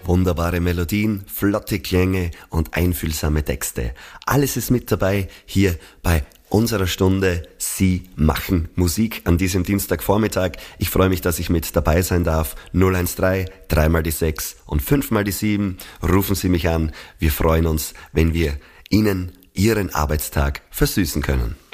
Wunderbare Melodien, flotte Klänge und einfühlsame Texte. Alles ist mit dabei hier bei unserer Stunde Sie machen Musik an diesem Dienstagvormittag. Ich freue mich, dass ich mit dabei sein darf. 013 3 mal die 6 und 5 mal die 7. Rufen Sie mich an. Wir freuen uns, wenn wir Ihnen Ihren Arbeitstag versüßen können.